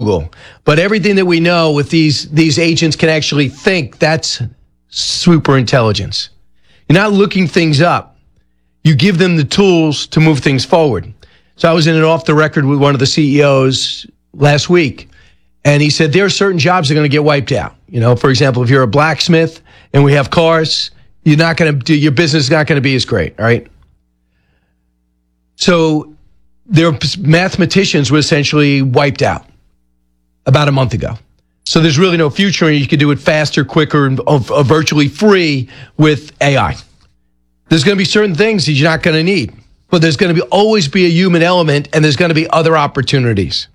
Google. But everything that we know with these agents can actually think, that's super intelligence. You're not looking things up. You give them the tools to move things forward. So I was in an off the record with one of the CEOs last week, and he said there are certain jobs that are going to get wiped out. You know, for example, if you're a blacksmith and we have cars, your business is not going to be as great, all right? So their mathematicians were essentially wiped out about a month ago. So there's really no future, and you can do it faster, quicker, and virtually free with AI. There's going to be certain things that you're not going to need, but there's going to always be a human element, and there's going to be other opportunities.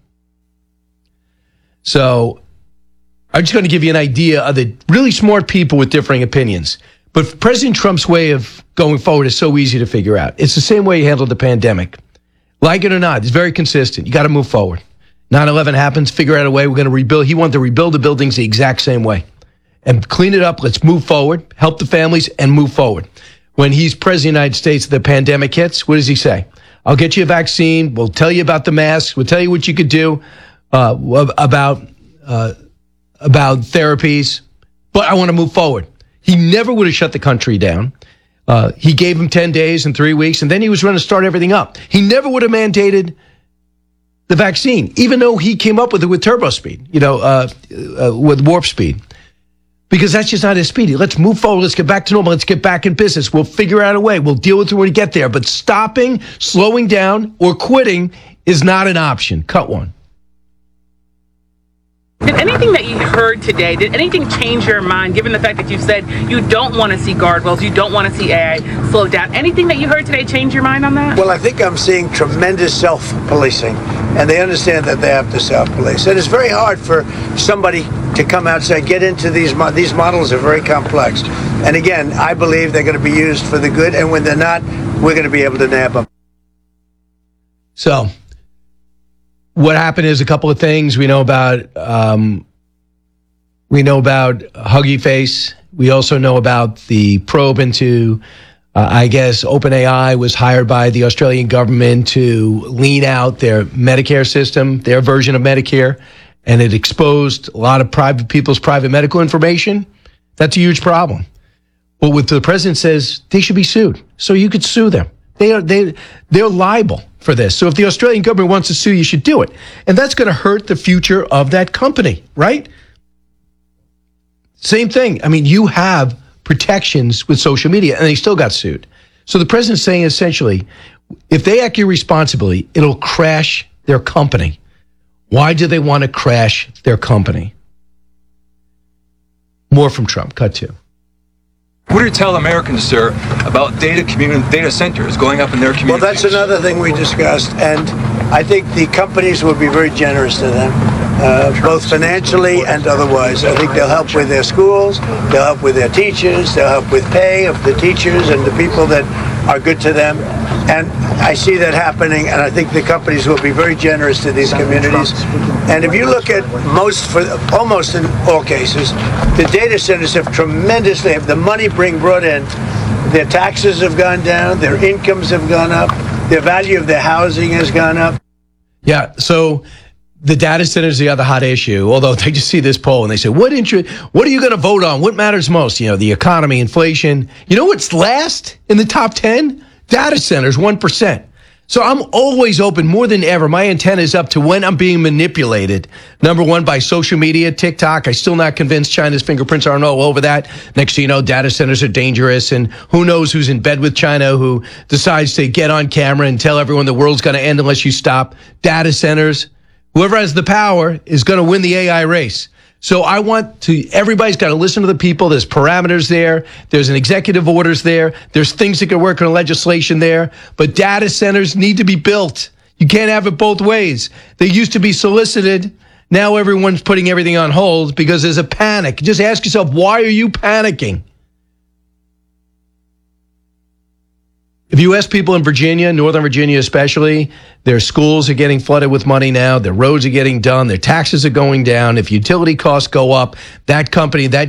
So I'm just going to give you an idea of the really smart people with differing opinions. But President Trump's way of going forward is so easy to figure out. It's the same way he handled the pandemic. Like it or not, it's very consistent. You got to move forward. 9/11 happens, figure out a way, we're going to rebuild. He wanted to rebuild the buildings the exact same way and clean it up. Let's move forward, help the families, and move forward. When he's president of the United States, the pandemic hits, what does he say? I'll get you a vaccine. We'll tell you about the masks. We'll tell you what you could do about therapies. But I want to move forward. He never would have shut the country down. He gave him 10 days and 3 weeks, and then he was going to start everything up. He never would have mandated the vaccine, even though he came up with it with turbo speed, with warp speed. Because that's just not his speed. Let's move forward. Let's get back to normal. Let's get back in business. We'll figure out a way. We'll deal with it when we get there. But stopping, slowing down, or quitting is not an option. Cut one. Did anything that you heard today, did anything change your mind, given the fact that you said you don't want to see guardrails, you don't want to see AI slow down? Anything that you heard today change your mind on that? Well, I think I'm seeing tremendous self-policing, and they understand that they have to self-police. And it's very hard for somebody to come out and say, get into these models are very complex. And again, I believe they're going to be used for the good, and when they're not, we're going to be able to nab them. So what happened is a couple of things. We know about Huggy Face. We also know about the probe into, I guess, OpenAI was hired by the Australian government to lean out their Medicare system, their version of Medicare, and it exposed a lot of private people's private medical information. That's a huge problem. But what the president says, they should be sued. So you could sue them. They're liable for this. So if the Australian government wants to sue, you should do it. And that's going to hurt the future of that company, right? Same thing. I mean, you have protections with social media, and they still got sued. So the president's saying essentially, if they act irresponsibly, it'll crash their company. Why do they want to crash their company? More from Trump. Cut two. What do you tell Americans, sir, about data centers going up in their communities? Well, that's another thing we discussed, and I think the companies will be very generous to them, both financially and otherwise. I think they'll help with their schools, they'll help with their teachers, they'll help with pay of the teachers and the people that are good to them. And I see that happening, and I think the companies will be very generous to these communities. And if you look at almost in all cases, the data centers have tremendously, the money brought in, their taxes have gone down, their incomes have gone up, their value of their housing has gone up. Yeah, so the data center is the other hot issue, although they just see this poll and they say, what are you going to vote on? What matters most? You know, the economy, inflation. You know what's last in the top 10? Data centers, 1%. So I'm always open more than ever. My antenna is up to when I'm being manipulated. Number one, by social media, TikTok. I'm still not convinced China's fingerprints aren't all over that. Next thing you know, data centers are dangerous. And who knows who's in bed with China who decides to get on camera and tell everyone the world's going to end unless you stop. Data centers. Whoever has the power is going to win the AI race. So everybody's got to listen to the people. There's parameters there. There's an executive orders there. There's things that can work on legislation there. But data centers need to be built. You can't have it both ways. They used to be solicited. Now everyone's putting everything on hold because there's a panic. Just ask yourself, why are you panicking? If you ask people in Virginia, Northern Virginia especially, their schools are getting flooded with money now. Their roads are getting done. Their taxes are going down. If utility costs go up, that company, that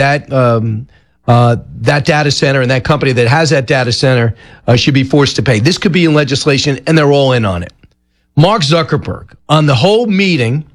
data center and that company that has that data center should be forced to pay. This could be in legislation, and they're all in on it. Mark Zuckerberg, on the whole meeting